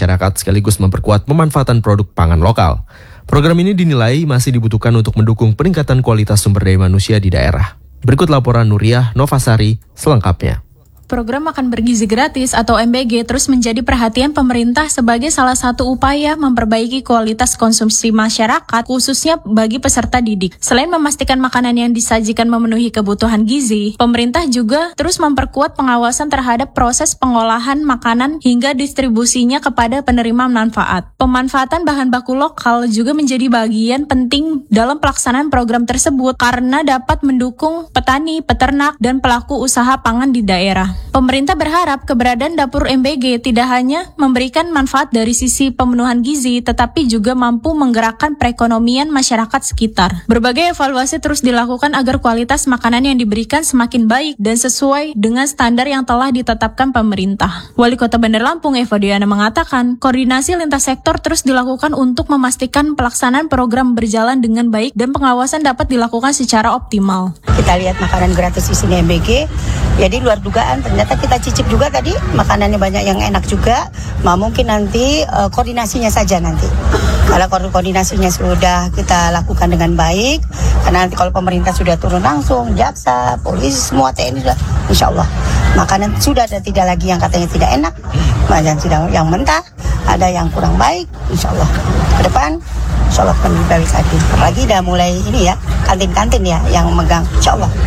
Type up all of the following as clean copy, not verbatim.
masyarakat sekaligus memperkuat pemanfaatan produk pangan lokal. Program ini dinilai masih dibutuhkan untuk mendukung peningkatan kualitas sumber daya manusia di daerah. Berikut laporan Nuriyah Novasari selengkapnya. Program makan bergizi gratis atau MBG terus menjadi perhatian pemerintah sebagai salah satu upaya memperbaiki kualitas konsumsi masyarakat, khususnya bagi peserta didik. Selain memastikan makanan yang disajikan memenuhi kebutuhan gizi, pemerintah juga terus memperkuat pengawasan terhadap proses pengolahan makanan hingga distribusinya kepada penerima manfaat. Pemanfaatan bahan baku lokal juga menjadi bagian penting dalam pelaksanaan program tersebut karena dapat mendukung petani, peternak, dan pelaku usaha pangan di daerah. Pemerintah berharap keberadaan dapur MBG tidak hanya memberikan manfaat dari sisi pemenuhan gizi, tetapi juga mampu menggerakkan perekonomian masyarakat sekitar. Berbagai evaluasi terus dilakukan agar kualitas makanan yang diberikan semakin baik dan sesuai dengan standar yang telah ditetapkan pemerintah. Wali Kota Bandar Lampung, Eva Diana, mengatakan, koordinasi lintas sektor terus dilakukan untuk memastikan pelaksanaan program berjalan dengan baik dan pengawasan dapat dilakukan secara optimal. Kita lihat makanan gratis di sini MBG, jadi luar dugaan. Ternyata kita cicip juga tadi, makanannya banyak yang enak juga. Mungkin nanti koordinasinya saja nanti. Kalau koordinasinya sudah kita lakukan dengan baik, karena nanti kalau pemerintah sudah turun langsung, jaksa, polisi, semua TNI sudah, insya Allah makanan sudah ada, tidak lagi yang katanya tidak enak, macam sudah yang mentah, ada yang kurang baik, insya Allah ke depan, insya Allah akan lebih baik lagi. Apalagi udah mulai ini ya, kantin-kantin ya yang megang, insya Allah.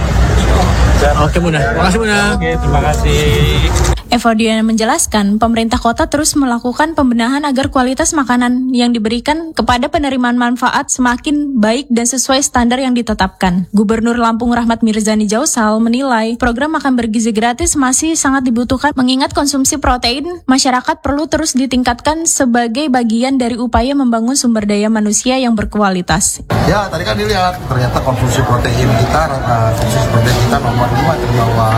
Oke Bunda, terima kasih Bunda. Oke, terima kasih. Eva Diana menjelaskan, pemerintah kota terus melakukan pembenahan agar kualitas makanan yang diberikan kepada penerimaan manfaat semakin baik dan sesuai standar yang ditetapkan. Gubernur Lampung Rahmat Mirzani Jausal menilai program makan bergizi gratis masih sangat dibutuhkan mengingat konsumsi protein masyarakat perlu terus ditingkatkan sebagai bagian dari upaya membangun sumber daya manusia yang berkualitas. Ya, tadi kan dilihat ternyata konsumsi protein kita nomor 5 di bawah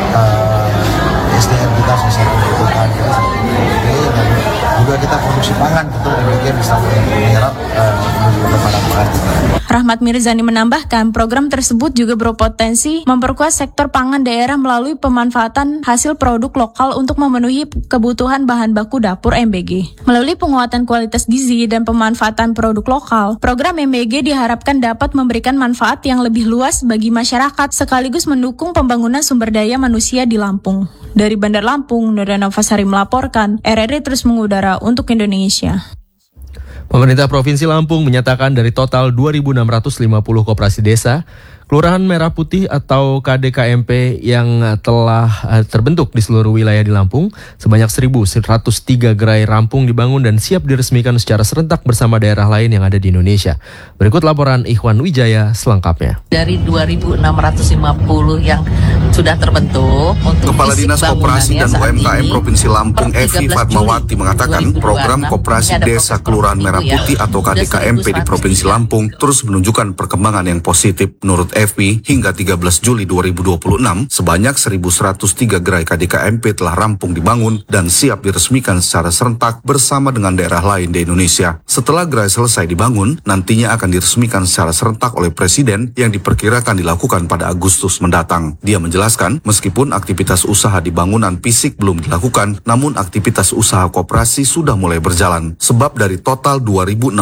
SDM kita sosial pendidikan ya, dan juga kita produksi pangan tentu demikian bisa menyerap kepada pangan kita. Rahmat Mirzani menambahkan program tersebut juga berpotensi memperkuat sektor pangan daerah melalui pemanfaatan hasil produk lokal untuk memenuhi kebutuhan bahan baku dapur MBG. Melalui penguatan kualitas gizi dan pemanfaatan produk lokal, program MBG diharapkan dapat memberikan manfaat yang lebih luas bagi masyarakat sekaligus mendukung pembangunan sumber daya manusia di Lampung. Dari Bandar Lampung, Nuriyah Novasari melaporkan, RRI terus mengudara untuk Indonesia. Pemerintah Provinsi Lampung menyatakan dari total 2.650 koperasi desa, Kelurahan Merah Putih atau KDKMP yang telah terbentuk di seluruh wilayah di Lampung, sebanyak 1.103 gerai rampung dibangun dan siap diresmikan secara serentak bersama daerah lain yang ada di Indonesia. Berikut laporan Ikhwan Wijaya selengkapnya. Dari 2.650 yang sudah terbentuk untuk Kepala Dinas Koperasi dan UMKM Provinsi Lampung Evi Fatmawati mengatakan program Koperasi Desa Kelurahan Merah Putih atau KDKMP di Provinsi Lampung terus menunjukkan perkembangan yang positif. Menurut Evi, hingga 13 Juli 2026, sebanyak 1.103 gerai KDKMP telah rampung dibangun dan siap diresmikan secara serentak bersama dengan daerah lain di Indonesia. Setelah gerai selesai dibangun, nantinya akan diresmikan secara serentak oleh Presiden yang diperkirakan dilakukan pada Agustus mendatang. Dia menjelaskan, meskipun aktivitas usaha di bangunan fisik belum dilakukan, namun aktivitas usaha koperasi sudah mulai berjalan. Sebab dari total 2.650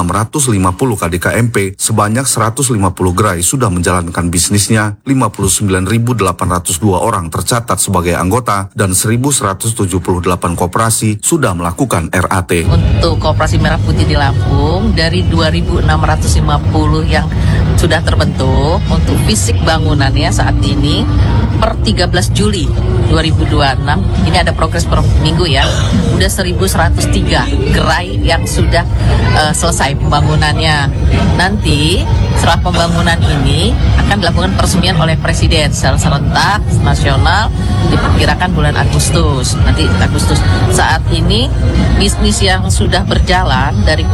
KDKMP, sebanyak 150 gerai sudah menjalankan bisnisnya, 59.802 orang tercatat sebagai anggota, dan 1.178 koperasi sudah melakukan RAT. Untuk Koperasi Merah Putih di Lampung, dari 2.650 yang sudah terbentuk, untuk fisik bangunannya saat ini, per 13 Juli 2026, ini ada progres per minggu ya, udah 1.103 gerai yang sudah selesai pembangunannya. Nanti setelah pembangunan ini akan dilakukan peresmian oleh Presiden secara serentak nasional, diperkirakan bulan Agustus. Nanti Agustus. Saat ini bisnis yang sudah berjalan dari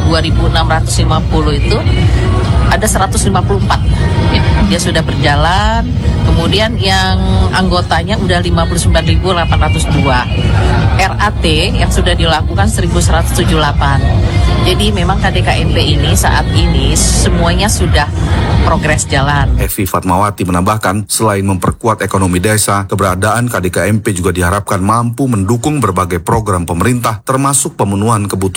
2.650 itu ada 154 ya, dia sudah berjalan. Kemudian yang anggotanya udah 59.802. RAT yang sudah dilakukan 1.178. Jadi memang KDKMP ini saat ini semuanya sudah progres jalan. Evi Fatmawati menambahkan, selain memperkuat ekonomi desa, keberadaan KDKMP juga diharapkan mampu mendukung berbagai program pemerintah termasuk pemenuhan kebutuhan